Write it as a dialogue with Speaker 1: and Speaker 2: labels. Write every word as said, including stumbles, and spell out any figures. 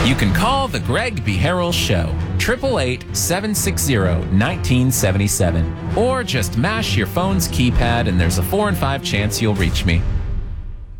Speaker 1: You can call The Greg B. Harrell Show, eight eight eight, seven six zero, one nine seven seven. Or just mash your phone's keypad and there's a four in five chance you'll reach me.